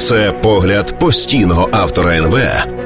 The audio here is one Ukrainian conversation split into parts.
Це погляд постійного автора НВ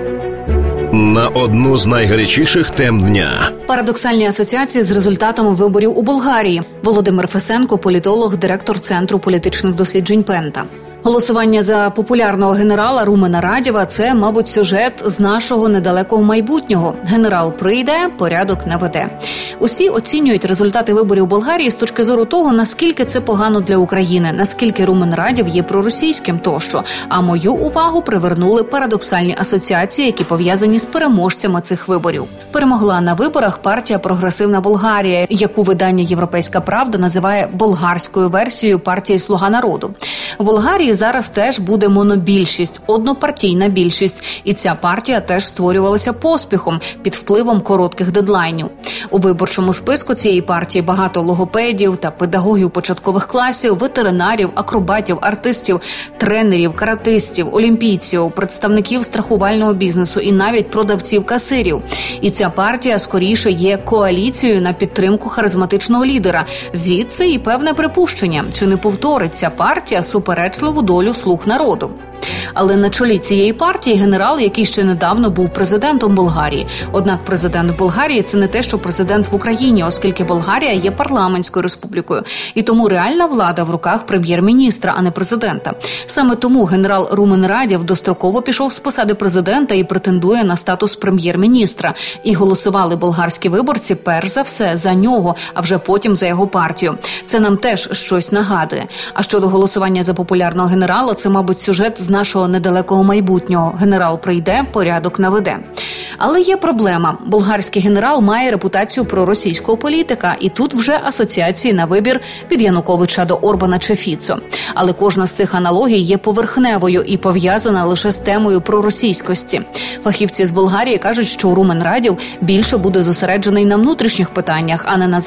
на одну з найгарячіших тем дня. Парадоксальні асоціації з результатами виборів у Болгарії. Володимир Фесенко, політолог, директор Центру політичних досліджень Пента. Голосування за популярного генерала Румена Радєва – це, мабуть, сюжет з нашого недалекого майбутнього. Генерал прийде, порядок наведе. Усі оцінюють результати виборів у Болгарії з точки зору того, наскільки це погано для України, наскільки Румен Радєв є проросійським тощо. А мою увагу привернули парадоксальні асоціації, які пов'язані з переможцями цих виборів. Перемогла на виборах партія «Прогресивна Болгарія», яку видання «Європейська правда» називає болгарською версією партії «Слуга народу». У Болгарії зараз теж буде монобільшість, однопартійна більшість. І ця партія теж створювалася поспіхом, під впливом коротких дедлайнів. У виборчому списку цієї партії багато логопедів та педагогів початкових класів, ветеринарів, акробатів, артистів, тренерів, каратистів, олімпійців, представників страхувального бізнесу і навіть продавців-касирів. І ця партія скоріше є коаліцією на підтримку харизматичного лідера. Звідси і певне припущення, чи не повторить ця партія суперечливу долю «Слуг народу». Але на чолі цієї партії генерал, який ще недавно був президентом Болгарії. Однак президент в Болгарії – це не те, що президент в Україні, оскільки Болгарія є парламентською республікою. І тому реальна влада в руках прем'єр-міністра, а не президента. Саме тому генерал Румен Радєв достроково пішов з посади президента і претендує на статус прем'єр-міністра. І голосували болгарські виборці перш за все за нього, а вже потім за його партію. Це нам теж щось нагадує. А щодо голосування за популярного генерала, це, мабуть, сюжет з нашого недалекого майбутнього. Генерал прийде, порядок наведе. Але є проблема. Болгарський генерал має репутацію проросійського політика, і тут вже асоціації на вибір від Януковича до Орбана чи Фіцо. Але кожна з цих аналогій є поверхневою і пов'язана лише з темою проросійськості. Фахівці з Болгарії кажуть, що Румен Радєв більше буде зосереджений на внутрішніх питаннях, а не на